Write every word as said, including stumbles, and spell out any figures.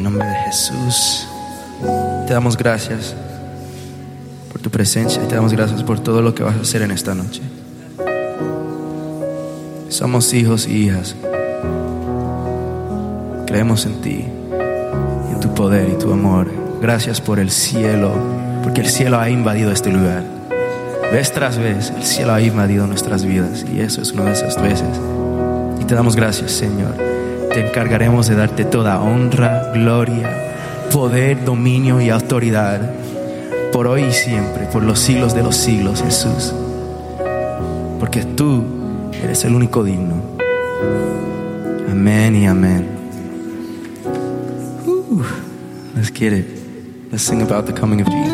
En nombre de Jesús, te damos gracias por tu presencia y te damos gracias por todo lo que vas a hacer en esta noche. Somos hijos y hijas. Creemos en ti, en tu poder y tu amor. Gracias por el cielo, porque el cielo ha invadido este lugar. Vez tras vez, el cielo ha invadido nuestras vidas y eso es una de esas veces. Y te damos gracias, Señor. Te encargaremos de darte toda honra, gloria, poder, dominio y autoridad por hoy y siempre, por los siglos de los siglos, Jesús. Porque tú eres el único digno. Amén y amén. Uh, let's get it. Let's sing about the coming of Jesus.